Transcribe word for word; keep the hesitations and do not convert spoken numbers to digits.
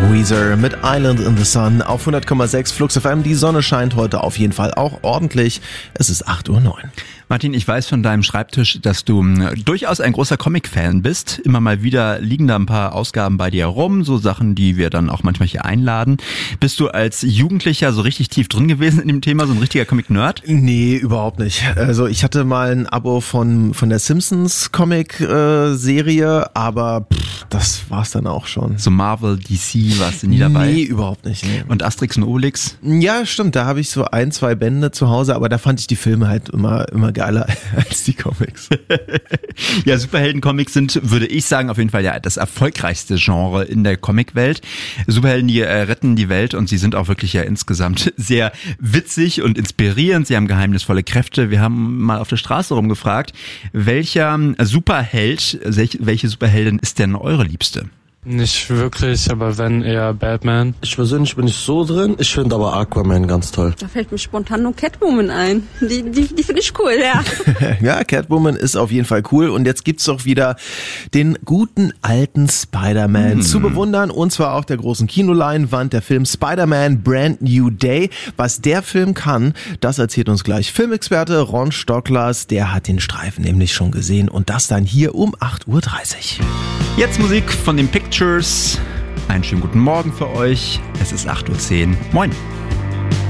Weezer mit Island in the Sun auf hundert Komma sechs Flux F M. Die Sonne scheint heute auf jeden Fall auch ordentlich. Es ist acht Uhr neun. Martin, ich weiß von deinem Schreibtisch, dass du durchaus ein großer Comic-Fan bist. Immer mal wieder liegen da ein paar Ausgaben bei dir rum, so Sachen, die wir dann auch manchmal hier einladen. Bist du als Jugendlicher so richtig tief drin gewesen in dem Thema, so ein richtiger Comic-Nerd? Nee, überhaupt nicht. Also ich hatte mal ein Abo von von der Simpsons Comic-Serie, aber pff, das war's dann auch schon. So Marvel, D C, warst du nie dabei? Nee, überhaupt nicht. Nee. Und Asterix und Obelix? Ja, stimmt, da habe ich so ein, zwei Bände zu Hause, aber da fand ich die Filme halt immer immer geiler als die Comics. Ja, Superhelden-Comics sind, würde ich sagen, auf jeden Fall ja das erfolgreichste Genre in der Comicwelt. Superhelden, die äh, retten die Welt und sie sind auch wirklich ja insgesamt sehr witzig und inspirierend. Sie haben geheimnisvolle Kräfte. Wir haben mal auf der Straße rumgefragt, welcher Superheld, welche Superheldin ist denn eure Liebste? Nicht wirklich, aber wenn eher Batman. Ich persönlich bin nicht so drin, ich finde aber Aquaman ganz toll. Da fällt mir spontan nur Catwoman ein. Die, die, die finde ich cool, ja. Ja, Catwoman ist auf jeden Fall cool und jetzt gibt's auch wieder den guten alten Spider-Man hm. zu bewundern und zwar auf der großen Kinoleinwand, der Film Spider-Man Brand New Day. Was der Film kann, das erzählt uns gleich Filmexperte Ron Stocklers, der hat den Streifen nämlich schon gesehen und das dann hier um acht Uhr dreißig. Jetzt Musik von den Pictures. Einen schönen guten Morgen für euch. Es ist acht Uhr zehn. Moin.